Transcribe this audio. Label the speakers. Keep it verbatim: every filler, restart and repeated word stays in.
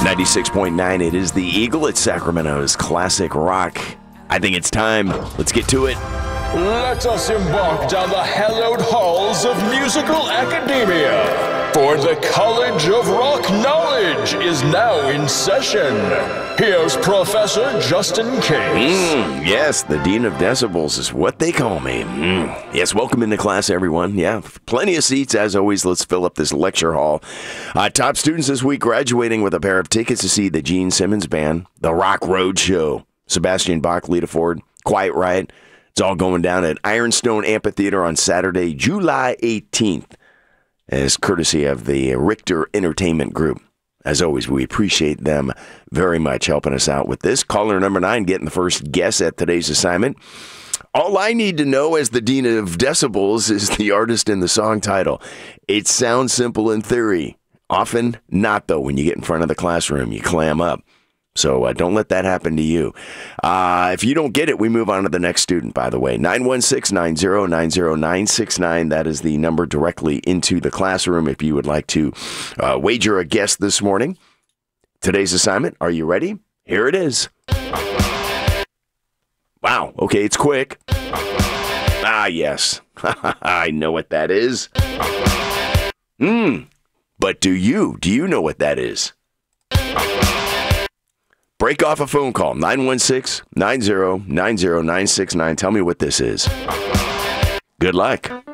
Speaker 1: ninety-six point nine, it is the Eagle. It's Sacramento's classic rock. I think it's time. Let's get to it.
Speaker 2: Let us embark down the hallowed halls of musical academia, for the College of Rock Knowledge is now in session. Here's Professor Justin Case.
Speaker 1: Mm, yes, the Dean of Decibels is what they call me. Mm. Yes, welcome into class, everyone. Yeah, plenty of seats. As always, let's fill up this lecture hall. Uh, top students this week graduating with a pair of tickets to see the Gene Simmons Band, the Rock Road Show. Sebastian Bach, Lita Ford, Quiet Riot. It's all going down at Ironstone Amphitheater on Saturday, July eighteenth, as courtesy of the Richter Entertainment Group. As always, we appreciate them very much helping us out with this. Caller number nine getting the first guess at today's assignment. All I need to know as the Dean of Decibels is the artist and the song title. It sounds simple in theory. Often not, though. When you get in front of the classroom, you clam up. So uh, don't let that happen to you. Uh, if you don't get it, we move on to the next student, by the way. nine one six, nine zero nine zero nine six nine. That is the number directly into the classroom if you would like to uh, wager a guess this morning. Today's assignment, are you ready? Here it is. Wow, okay, it's quick. Ah, yes. I know what that is. Hmm, but do you? Do you know what that is? Break off a phone call, nine one six, nine zero nine zero nine six nine. Tell me what this is. Good luck.